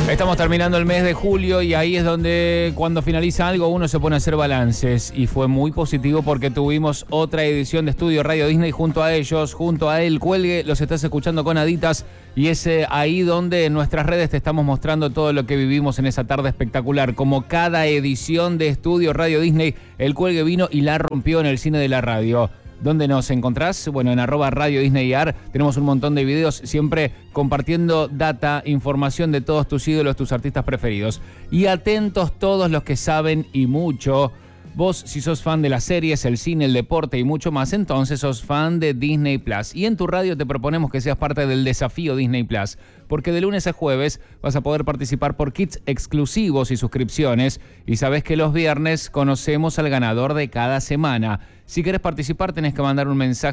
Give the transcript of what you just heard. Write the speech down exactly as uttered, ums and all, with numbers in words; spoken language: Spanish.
Estamos terminando el mes de julio y ahí es donde cuando finaliza algo uno se pone a hacer balances y fue muy positivo porque tuvimos otra edición de Estudio Radio Disney junto a ellos, junto a El Cuelgue, los estás escuchando con Aditas y es eh, ahí donde en nuestras redes te estamos mostrando todo lo que vivimos en esa tarde espectacular. Como cada edición de Estudio Radio Disney, El Cuelgue vino y la rompió en el cine de la radio. ¿Dónde nos encontrás? Bueno, en arroba Radio Disney A R tenemos un montón de videos siempre compartiendo data, información de todos tus ídolos, tus artistas preferidos. Y atentos todos los que saben y mucho. Vos, si sos fan de las series, el cine, el deporte y mucho más, entonces sos fan de Disney Plus. Y en tu radio te proponemos que seas parte del desafío Disney Plus, porque de lunes a jueves vas a poder participar por kits exclusivos y suscripciones. Y sabés que los viernes conocemos al ganador de cada semana. Si querés participar, tenés que mandar un mensaje